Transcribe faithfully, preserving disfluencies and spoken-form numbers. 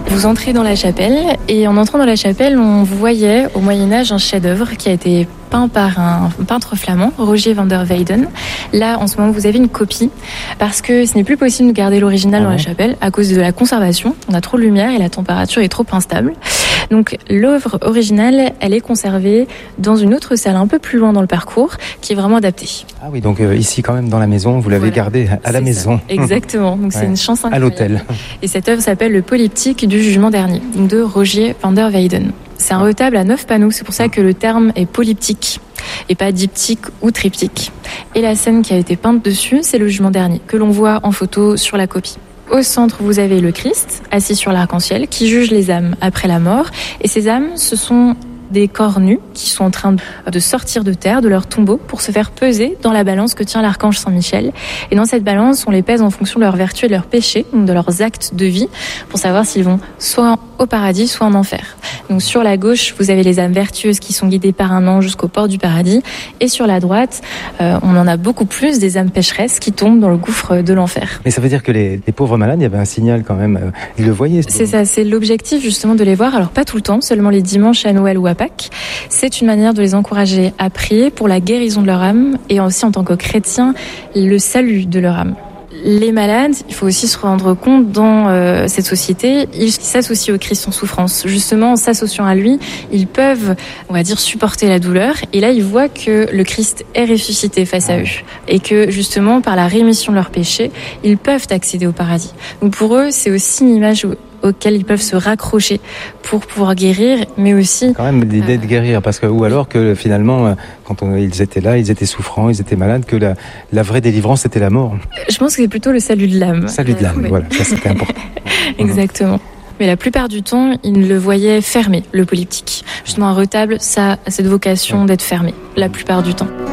Vous entrez dans la chapelle et en entrant dans la chapelle, on voyait au Moyen-Âge un chef-d'œuvre qui a été peint par un peintre flamand, Rogier van der Weyden. Là, en ce moment, vous avez une copie parce que ce n'est plus possible de garder l'original dans la chapelle à cause de la conservation. On a trop de lumière et la température est trop instable. Donc, l'œuvre originale, elle est conservée dans une autre salle un peu plus loin dans le parcours qui est vraiment adaptée. Ah oui, donc euh, ici quand même dans la maison, vous l'avez voilà. gardée à la c'est maison. Ça. Exactement, donc ouais. c'est une chance incroyable. À l'hôtel. Et cette œuvre s'appelle Le Polyptyque du Jugement dernier, de Rogier van der Weyden. C'est un retable à neuf panneaux, c'est pour ça que le terme est polyptyque et pas diptyque ou triptyque. Et la scène qui a été peinte dessus, c'est le Jugement dernier, que l'on voit en photo sur la copie. Au centre, vous avez le Christ, assis sur l'arc-en-ciel, qui juge les âmes après la mort. Et ces âmes, ce sont des corps nus qui sont en train de sortir de terre, de leur tombeau, pour se faire peser dans la balance que tient l'archange Saint-Michel. Et dans cette balance, on les pèse en fonction de leurs vertus et de leurs péchés, donc de leurs actes de vie, pour savoir s'ils vont soit au paradis, soit en enfer. Donc sur la gauche, vous avez les âmes vertueuses qui sont guidées par un ange jusqu'aux portes du paradis. Et sur la droite, euh, on en a beaucoup plus des âmes pécheresses qui tombent dans le gouffre de l'enfer. Mais ça veut dire que les, les pauvres malades, il y avait un signal quand même. Euh, ils le voyaient. C'est ça, c'est l'objectif justement de les voir. Alors pas tout le temps, seulement les dimanches à Noël ou à Pâques. C'est une manière de les encourager à prier pour la guérison de leur âme et aussi en tant que chrétiens, le salut de leur âme. Les malades, il faut aussi se rendre compte dans euh, cette société, ils s'associent au Christ en souffrance. Justement, en s'associant à lui, ils peuvent, on va dire, supporter la douleur. Et là, ils voient que le Christ est ressuscité face à eux. Et que, justement, par la rémission de leurs péchés, ils peuvent accéder au paradis. Donc pour eux, c'est aussi une image auxquels ils peuvent se raccrocher pour pouvoir guérir, mais aussi... Quand même l'idée euh... de guérir, parce que, ou alors que finalement, quand on, ils étaient là, ils étaient souffrants, ils étaient malades, que la, la vraie délivrance, c'était la mort. Je pense que c'est plutôt le salut de l'âme. Salut de l'âme, euh, voilà, ça c'était important. Exactement. Mais la plupart du temps, ils le voyaient fermé, le polyptyque. Justement, un retable, ça a cette vocation d'être fermé, la plupart du temps.